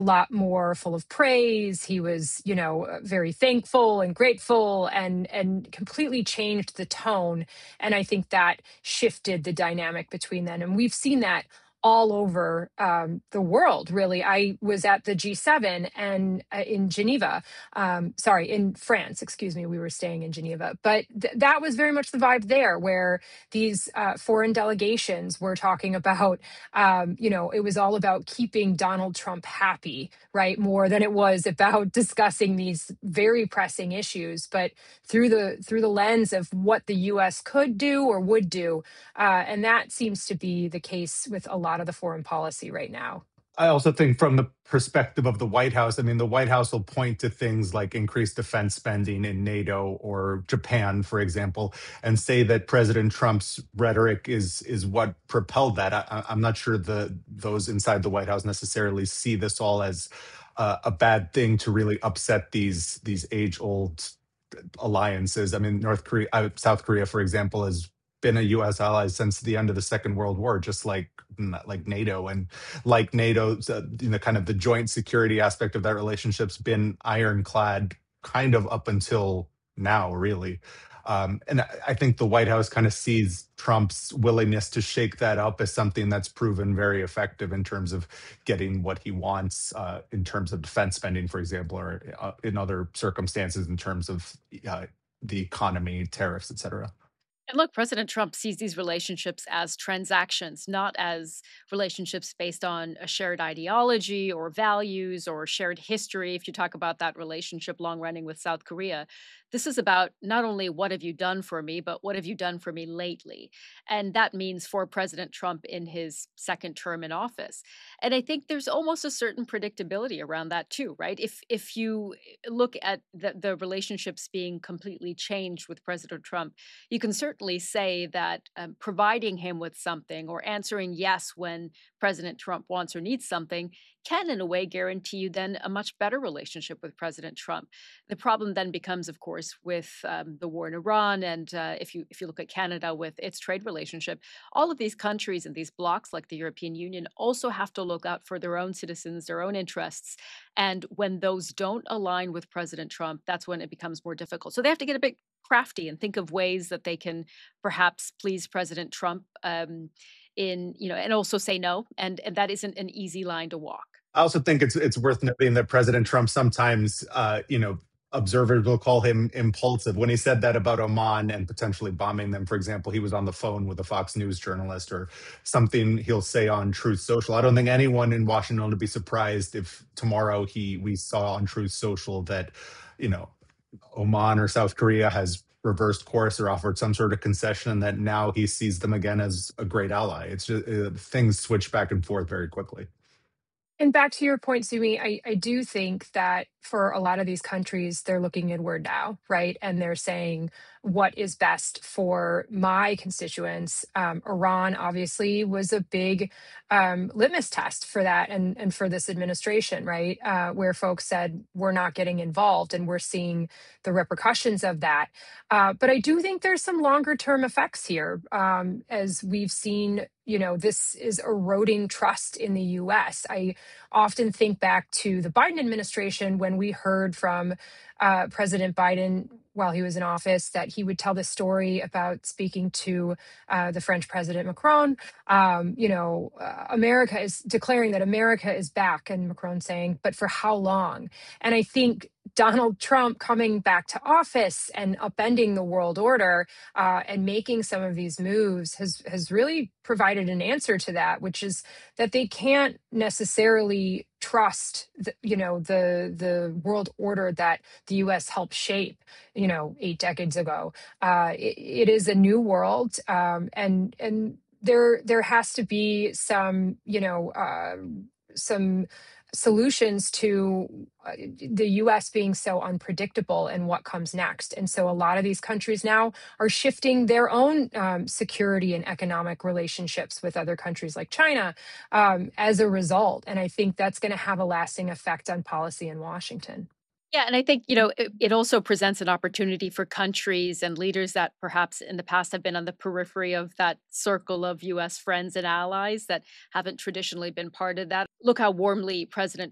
lot more full of praise. He was, very thankful and grateful, and completely changed the tone. And I think that shifted the dynamic between them. And we've seen that all over the world, really. I was at the G7 and in Geneva, sorry, in France, excuse me. We were staying in Geneva, but that was very much the vibe there, where these foreign delegations were talking about it was all about keeping Donald Trump happy, right? More than it was about discussing these very pressing issues, but through the lens of what the U.S. could do or would do, and that seems to be the case with a lot of the foreign policy right now. I also think from the perspective of the White House, I mean, the White House will point to things like increased defense spending in NATO or Japan, for example, and say that President Trump's rhetoric is what propelled that. I'm not sure those inside the White House necessarily see this all as a bad thing to really upset these age old alliances. I mean, South Korea, for example, has been a U.S. ally since the end of the Second World War, just like NATO, and like NATO, kind of the joint security aspect of that relationship's been ironclad, kind of up until now, really. And I think the White House kind of sees Trump's willingness to shake that up as something that's proven very effective in terms of getting what he wants, in terms of defense spending, for example, or in other circumstances in terms of uh, the economy, tariffs, et cetera. And look, President Trump sees these relationships as transactions, not as relationships based on a shared ideology or values or shared history. If you talk about that relationship long running with South Korea, this is about not only what have you done for me, but what have you done for me lately? And that means for President Trump in his second term in office. And I think there's almost a certain predictability around that too, right? If you look at the relationships being completely changed with President Trump, you can certainly say that providing him with something or answering yes when President Trump wants or needs something can, in a way, guarantee you then a much better relationship with President Trump. The problem then becomes, of course, with the war in Iran, and if you look at Canada with its trade relationship, all of these countries and these blocs, like the European Union, also have to look out for their own citizens, their own interests. And when those don't align with President Trump, that's when it becomes more difficult. So they have to get a bit crafty and think of ways that they can perhaps please President Trump, and also say no. And that isn't an easy line to walk. I also think it's worth noting that President Trump sometimes, observers will call him impulsive. When he said that about Oman and potentially bombing them, for example, he was on the phone with a Fox News journalist, or something he'll say on Truth Social. I don't think anyone in Washington would be surprised if tomorrow we saw on Truth Social that, you know, Oman or South Korea has reversed course or offered some sort of concession, and that now he sees them again as a great ally. It's just things switch back and forth very quickly. And back to your point, Sumi, I do think that for a lot of these countries, they're looking inward now, right? And they're saying, what is best for my constituents? Iran obviously was a big litmus test for that, and for this administration, right? Where folks said, we're not getting involved, and we're seeing the repercussions of that. But I do think there's some longer term effects here, as we've seen. This is eroding trust in the US. I often think back to the Biden administration, when we heard from President Biden while he was in office that he would tell this story about speaking to the French President Macron. America is declaring that America is back, and Macron saying, but for how long? And I think Donald Trump coming back to office and upending the world order, and making some of these moves has really provided an answer to that, which is that they can't necessarily trust the world order that the U.S. helped shape, 8 decades ago. It is a new world, and there has to be some solutions to the US being so unpredictable and what comes next. And so a lot of these countries now are shifting their own security and economic relationships with other countries like China, as a result. And I think that's going to have a lasting effect on policy in Washington. Yeah, and I think, it also presents an opportunity for countries and leaders that perhaps in the past have been on the periphery of that circle of US friends and allies that haven't traditionally been part of that. Look how warmly President